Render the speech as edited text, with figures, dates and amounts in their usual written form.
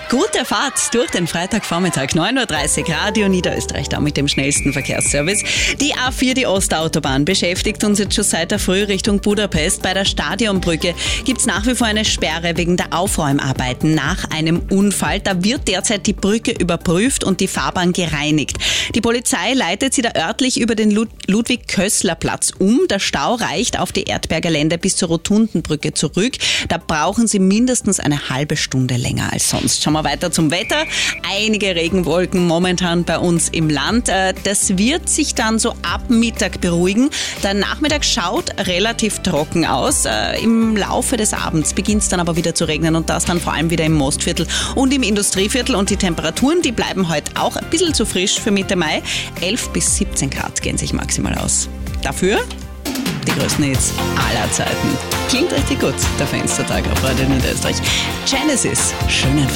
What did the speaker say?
Gute Fahrt durch den Freitagvormittag, 9.30 Uhr, Radio Niederösterreich, da mit dem schnellsten Verkehrsservice. Die A4, die Ostautobahn, beschäftigt uns jetzt schon seit der Früh Richtung Budapest. Bei der Stadionbrücke gibt es nach wie vor eine Sperre wegen der Aufräumarbeiten nach einem Unfall. Da wird derzeit die Brücke überprüft und die Fahrbahn gereinigt. Die Polizei leitet sie da örtlich über den Ludwig-Kössler-Platz um. Der Stau reicht auf die Erdberger Lände bis zur Rotundenbrücke zurück. Da brauchen sie mindestens eine halbe Stunde länger als sonst. Schauen wir weiter zum Wetter. Einige Regenwolken momentan bei uns im Land. Das wird sich dann so ab Mittag beruhigen. Der Nachmittag schaut relativ trocken aus. Im Laufe des Abends beginnt es dann aber wieder zu regnen und das dann vor allem wieder im Mostviertel und im Industrieviertel. Und die Temperaturen, die bleiben heute auch ein bisschen zu frisch für Mitte Mai. 11 bis 17 Grad gehen sich maximal aus. Dafür die größten Hits aller Zeiten. Klingt richtig gut, der Fenstertag auf Radio Niederösterreich. Genesis, schönen Freitag.